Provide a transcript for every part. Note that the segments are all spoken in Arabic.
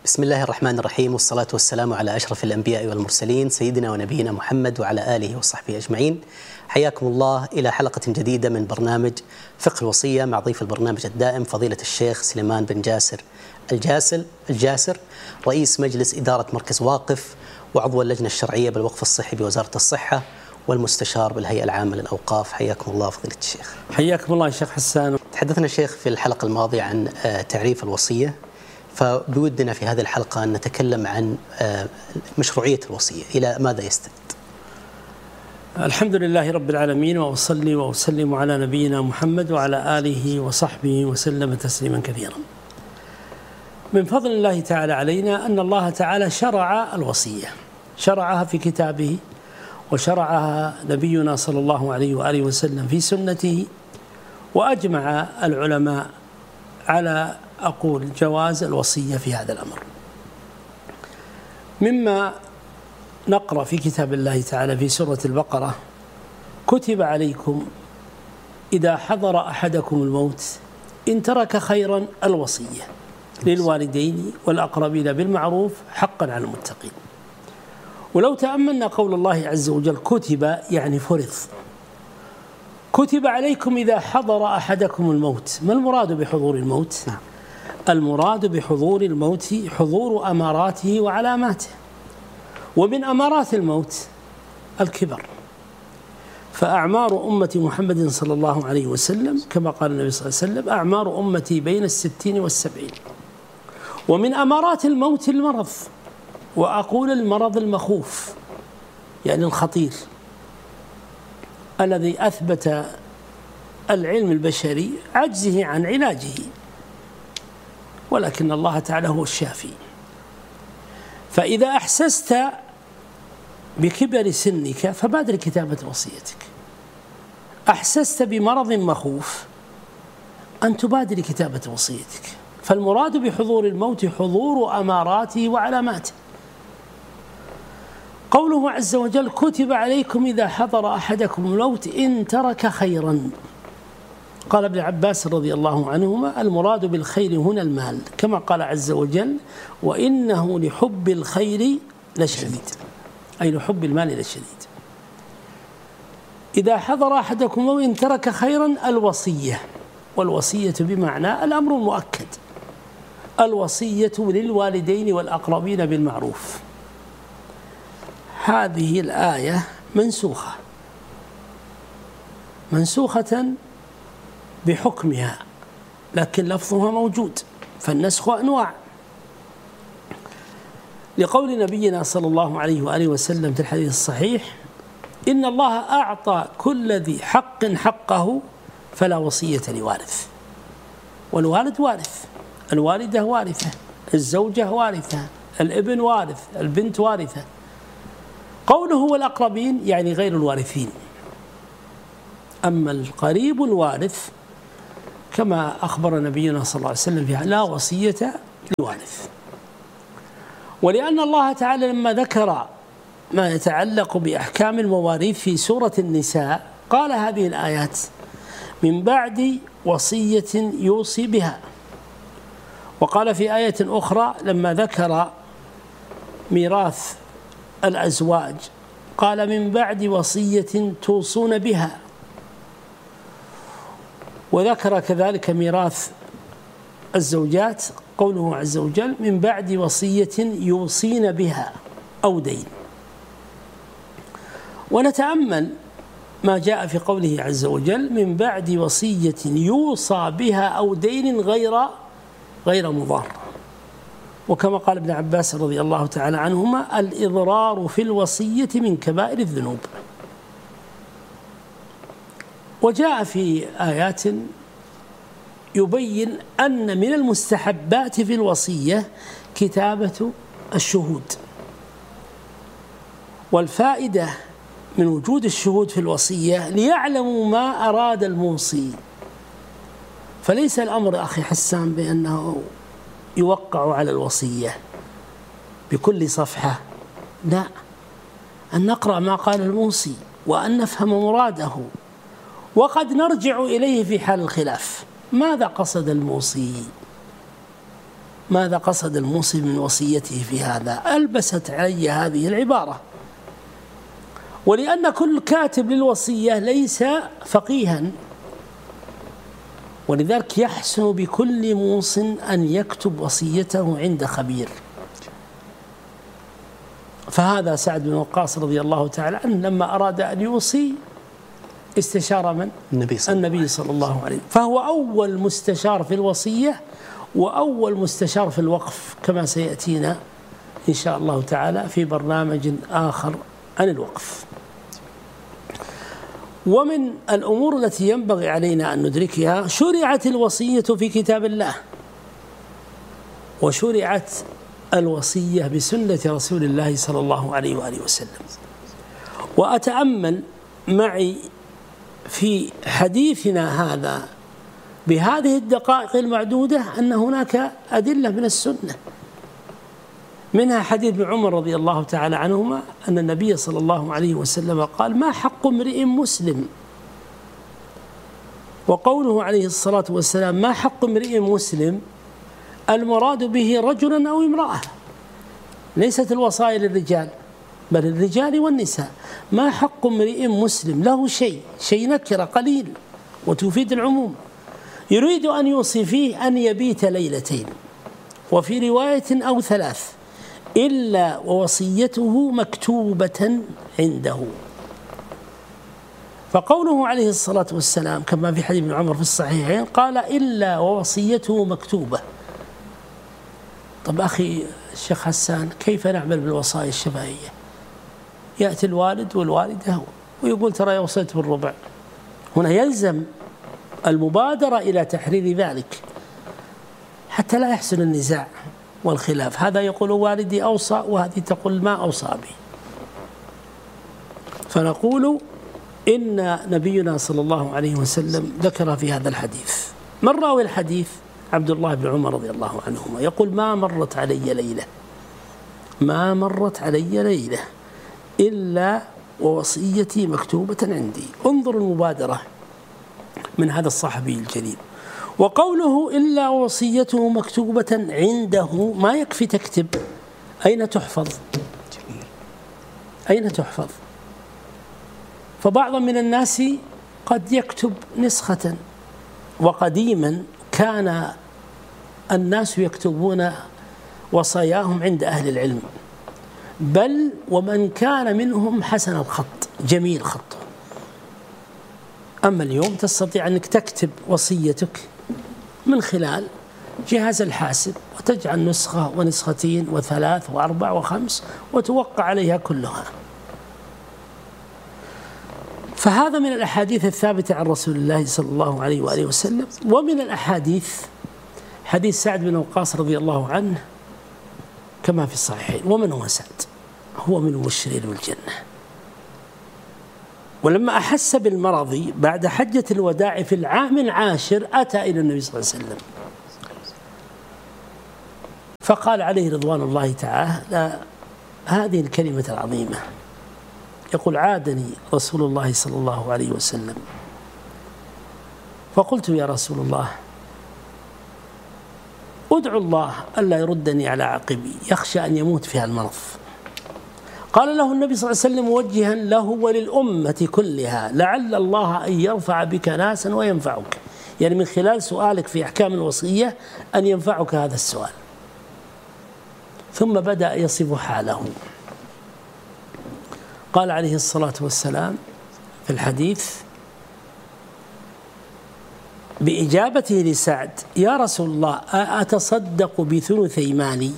بسم الله الرحمن الرحيم، والصلاة والسلام على أشرف الأنبياء والمرسلين سيدنا ونبينا محمد وعلى آله وصحبه أجمعين. حياكم الله إلى حلقة جديدة من برنامج فقه الوصية مع ضيف البرنامج الدائم فضيلة الشيخ سليمان بن جاسر الجاسر، رئيس مجلس إدارة مركز واقف وعضو اللجنة الشرعية بالوقف الصحي بوزارة الصحة والمستشار بالهيئة العامة للأوقاف. حياكم الله فضيلة الشيخ. حياكم الله شيخ حسان. تحدثنا الشيخ في الحلقة الماضية عن تعريف الوصية، فبودنا في هذه الحلقة أن نتكلم عن مشروعية الوصية، إلى ماذا يستند؟ الحمد لله رب العالمين، وأصلي وأسلم على نبينا محمد وعلى آله وصحبه وسلم تسليما كثيرا. من فضل الله تعالى علينا أن الله تعالى شرع الوصية، شرعها في كتابه، وشرعها نبينا صلى الله عليه وآله وسلم في سنته، وأجمع العلماء على جواز الوصية في هذا الأمر. مما نقرأ في كتاب الله تعالى في سورة البقرة: كتب عليكم إذا حضر أحدكم الموت إن ترك خيرا الوصية للوالدين والأقربين بالمعروف حقا على المتقين. ولو تأملنا قول الله عز وجل كتب يعني فرض، كتب عليكم إذا حضر أحدكم الموت. ما المراد بحضور الموت؟ المراد بحضور الموت حضور أماراته وعلاماته، ومن أمارات الموت الكبر. فأعمار أمة محمد صلى الله عليه وسلم كما قال النبي صلى الله عليه وسلم: أعمار أمتي بين 60 و70. ومن أمارات الموت المرض، وأقول المرض المخوف يعني الخطير الذي أثبت العلم البشري عجزه عن علاجه، ولكن الله تعالى هو الشافي. فإذا أحسست بكبر سنك فبادر كتابة وصيتك. أحسست بمرض مخوف أن تبادر كتابة وصيتك. فالمراد بحضور الموت حضور أماراته وعلاماته. قوله عز وجل: كتب عليكم إذا حضر أحدكم الموت إن ترك خيرا. قال ابن عباس رضي الله عنهما: المراد بالخير هنا المال، كما قال عز وجل: وإنه لحب الخير لشديد، أي لحب المال لشديد. إذا حضر أحدكم الموت إن ترك خيرا الوصية، والوصية بمعنى الأمر المؤكد، الوصية للوالدين والأقربين بالمعروف. هذه الآية منسوخة بحكمها، لكن لفظها موجود، فالنسخ أنواع. لقول نبينا صلى الله عليه وآله وسلم في الحديث الصحيح: إن الله أعطى كل ذي حق حقه فلا وصية لوارث. والوالد وارث، الوالدة وارثة، الزوجة وارثة، الابن وارث، البنت وارثة. قوله والأقربين يعني غير الوارثين. أما القريب الوارث كما أخبر نبينا صلى الله عليه وسلم فيها: لا وصية لوارث. ولأن الله تعالى لما ذكر ما يتعلق بأحكام المواريث في سورة النساء قال هذه الآيات: من بعد وصية يوصي بها. وقال في آية أخرى لما ذكر ميراث الأزواج قال: من بعد وصية توصون بها. وذكر كذلك ميراث الزوجات قوله عز وجل: من بعد وصية يوصين بها أو دين. ونتأمل ما جاء في قوله عز وجل: من بعد وصية يوصى بها أو دين غير مضار. وكما قال ابن عباس رضي الله تعالى عنهما: الإضرار في الوصية من كبائر الذنوب. وجاء في آيات يبين أن من المستحبات في الوصية كتابة الشهود. والفائدة من وجود الشهود في الوصية ليعلموا ما أراد الموصي. فليس الأمر أخي حسان بأنه يوقع على الوصية بكل صفحة، لا، أن نقرأ ما قال الموصي وأن نفهم مراده، وقد نرجع إليه في حال الخلاف. ماذا قصد الموصي؟ ماذا قصد الموصي من وصيته في هذا؟ ألبست علي هذه العبارة، ولأن كل كاتب للوصية ليس فقيها، ولذلك يحسن بكل موص أن يكتب وصيته عند خبير. فهذا سعد بن وقاص رضي الله تعالى عنه لما أراد أن يوصي استشار من؟ النبي صلى الله عليه وسلم، فهو أول مستشار في الوصية وأول مستشار في الوقف، كما سيأتينا إن شاء الله تعالى في برنامج آخر عن الوقف. ومن الأمور التي ينبغي علينا أن ندركها، شرعت الوصية في كتاب الله، وشرعت الوصية بسنة رسول الله صلى الله عليه وآله وسلم. وأتأمل معي في حديثنا هذا بهذه الدقائق المعدودة أن هناك أدلة من السنة، منها حديث ابن عمر رضي الله تعالى عنهما أن النبي صلى الله عليه وسلم قال: ما حق امرئ مسلم، وقوله عليه الصلاة والسلام ما حق امرئ مسلم المراد به رجلا أو امرأة، ليست الوصايا للرجال بل الرجال والنساء. ما حق امرئ مسلم له شيء نكرة قليل وتفيد العموم، يريد أن يوصي فيه أن يبيت ليلتين، وفي رواية أو 3، إلا ووصيته مكتوبة عنده. فقوله عليه الصلاة والسلام كما في حديث ابن عمر في الصحيحين قال: إلا ووصيته مكتوبة. طب أخي الشيخ حسان، كيف نعمل بالوصايا الشفهية؟ يأتي الوالد والوالدة ويقول ترى وصيت بالربع. هنا يلزم المبادرة إلى تحرير ذلك حتى لا يحصل النزاع والخلاف، هذا يقول والدي أوصى وهذه تقول ما أوصى به. فنقول إن نبينا صلى الله عليه وسلم ذكر في هذا الحديث. من راوي الحديث؟ عبد الله بن عمر رضي الله عنهما يقول: ما مرت علي ليلة إلا ووصيتي مكتوبة عندي. انظر المبادرة من هذا الصحابي الجليل. وقوله إلا وصيته مكتوبة عنده، ما يكفي تكتب، أين تحفظ؟ فبعض من الناس قد يكتب نسخة، وقديما كان الناس يكتبون وصاياهم عند أهل العلم، بل ومن كان منهم حسن الخط جميل خطه. أما اليوم تستطيع أنك تكتب وصيتك من خلال جهاز الحاسب وتجعل نسخة ونسختين وثلاث وأربع وخمس وتوقع عليها كلها. فهذا من الأحاديث الثابتة عن رسول الله صلى الله عليه وآله وسلم. ومن الأحاديث حديث سعد بن وقاص رضي الله عنه كما في الصحيحين. ومن هو سعد؟ هو من المبشرين بالجنة، ولما أحس بالمرض بعد حجة الوداع في العام العاشر أتى إلى النبي صلى الله عليه وسلم فقال عليه رضوان الله تعالى هذه الكلمة العظيمة، يقول: عادني رسول الله صلى الله عليه وسلم فقلت: يا رسول الله أدعو الله ألا يردني على عقبي، يخشى أن يموت فيها المرض. قال له النبي صلى الله عليه وسلم موجها له وللأمة كلها: لعل الله أن يرفع بك ناسا وينفعك، يعني من خلال سؤالك في أحكام الوصية أن ينفعك هذا السؤال. ثم بدأ يصف حاله، قال عليه الصلاة والسلام في الحديث بإجابته لسعد: يا رسول الله أتصدق بثلثي مالي؟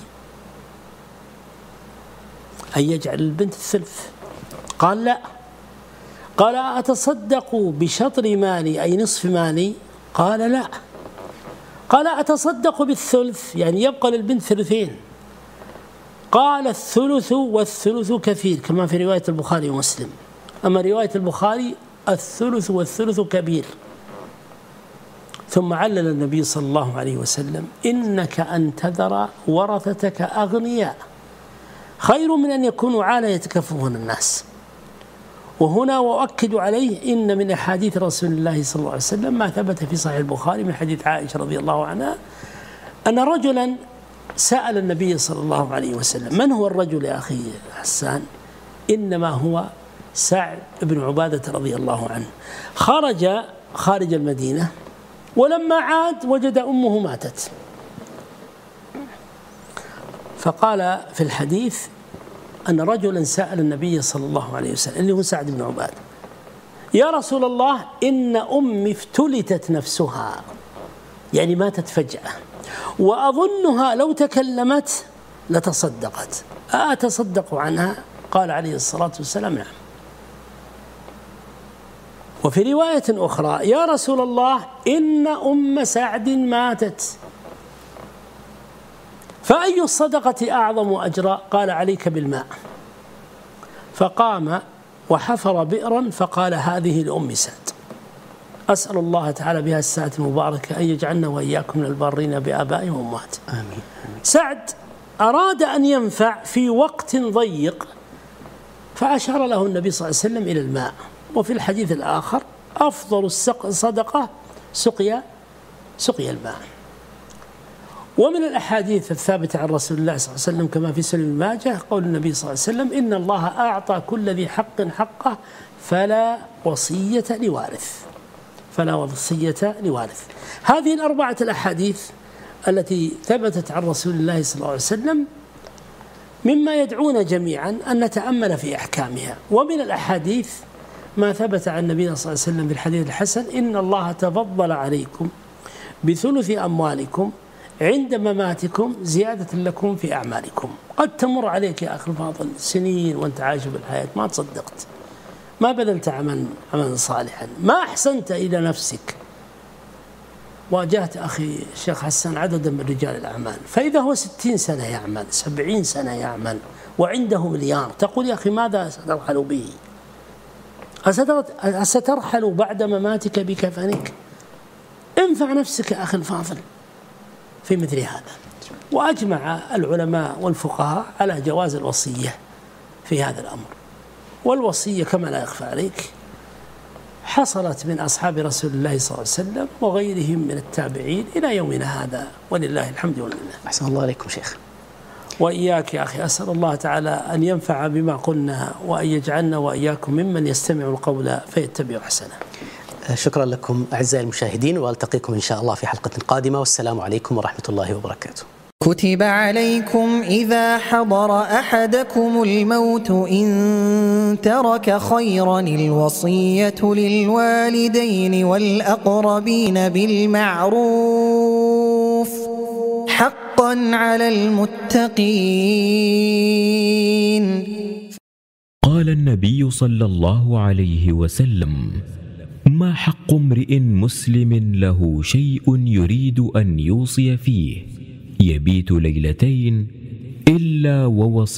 أن يجعل البنت الثلث. قال: لا. قال: أتصدق بشطر مالي أي نصف مالي؟ قال: لا. قال: أتصدق بالثلث يعني يبقى للبنت ثلثين؟ قال: الثلث والثلث كثير، كما في رواية البخاري ومسلم. أما رواية البخاري الثلث والثلث كبير. ثم علل النبي صلى الله عليه وسلم: إنك أن تذر ورثتك أغنياء خير من أن يكونوا عالة يتكففون الناس. وهنا وأؤكد عليه إن من أحاديث رسول الله صلى الله عليه وسلم ما ثبت في صحيح البخاري من حديث عائشة رضي الله عنها أن رجلا سأل النبي صلى الله عليه وسلم: من هو الرجل يا أخي حسان؟ إنما هو سعد بن عبادة رضي الله عنه. خارج المدينة، ولما عاد وجد أمه ماتت، فقال في الحديث أن رجلا سأل النبي صلى الله عليه وسلم اللي هو سعد بن عبادة: يا رسول الله، إن أمي افتلتت نفسها، يعني ماتت فجأة، وأظنها لو تكلمت لتصدقت، أتصدق عنها؟ قال عليه الصلاة والسلام: نعم. وفي رواية أخرى: يا رسول الله، إن أم سعد ماتت، فأي الصدقة أعظم أجرا؟ قال: عليك بالماء. فقام وحفر بئرا فقال: هذه لأم سعد. أسأل الله تعالى بها الساعة المباركة أن يجعلنا وإياكم من البارين بآبائهم وأمهاتهم. آمين. سعد أراد أن ينفع في وقت ضيق، فأشار له النبي صلى الله عليه وسلم إلى الماء. وفي الحديث الآخر: أفضل الصدقة سقيا الماء. ومن الأحاديث الثابتة عن رسول الله صلى الله عليه وسلم كما في سنن ماجه قول النبي صلى الله عليه وسلم: إن الله أعطى كل ذي حق حقه فلا وصية لوارث. هذه الأربعة الأحاديث التي ثبتت عن رسول الله صلى الله عليه وسلم مما يدعون جميعا أن نتأمل في أحكامها. ومن الأحاديث ما ثبت عن النبي صلى الله عليه وسلم في الحديث الحسن: إن الله تفضل عليكم بثلث أموالكم عند مماتكم زيادة لكم في أعمالكم. قد تمر عليك يا أخي الفاضل سنين وأنت عايش بالحياة ما تصدقت، ما بذلت عملا صالحا، ما أحسنت إلى نفسك. واجهت أخي الشيخ حسان عددا من رجال الأعمال، فإذا هو 60 سنة يعمل، 70 سنة يعمل، وعنده مليار، تقول: يا أخي ماذا سترحل به؟ أسترحل بعد مماتك بكفنك؟ انفع نفسك أخي الفاضل في مثل هذا. وأجمع العلماء والفقهاء على جواز الوصية في هذا الأمر. والوصية كما لا يخفى عليك حصلت من أصحاب رسول الله صلى الله عليه وسلم وغيرهم من التابعين إلى يومنا هذا، ولله الحمد والمنة. أحسن الله عليكم شيخ. وإياك يا أخي، أسأل الله تعالى أن ينفع بما قلنا وأن يجعلنا وإياكم ممن يستمع القول فيتبع أحسنه. شكرا لكم أعزائي المشاهدين، وألتقيكم إن شاء الله في حلقة قادمة، والسلام عليكم ورحمة الله وبركاته. كتب عليكم إذا حضر أحدكم الموت إن ترك خيرا الوصية للوالدين والأقربين بالمعروف حقا على المتقين. قال النبي صلى الله عليه وسلم: ما حق امرئ مسلم له شيء يريد أن يوصي فيه يبيت ليلتين إلا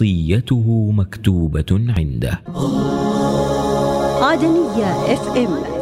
ووصيته مكتوبة عنده. عدنية FM